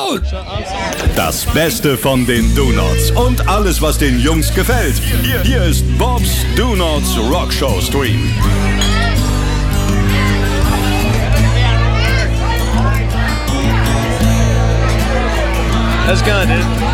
gut. Das Beste von den Donuts und alles, was den Jungs gefällt. Hier ist Bob's Donuts Rockshow Stream. That's good, dude.